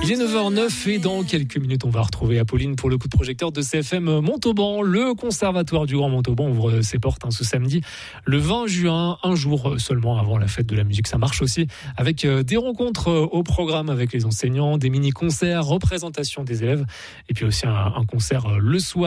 Il est 9h09 et dans quelques minutes, on va retrouver Apolline pour le coup de projecteur de CFM Montauban. Le Conservatoire du Grand Montauban ouvre ses portes ce samedi, le 20 juin, un jour seulement avant la fête de la musique. Ça marche aussi avec des rencontres au programme avec les enseignants, des mini-concerts, représentation des élèves et puis aussi un concert le soir.